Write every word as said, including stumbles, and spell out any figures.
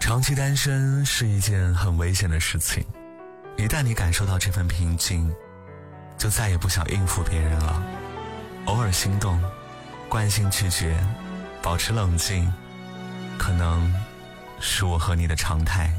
长期单身是一件很危险的事情，一旦你感受到这份平静，就再也不想应付别人了。偶尔心动，惯性拒绝，保持冷静，可能是我和你的常态。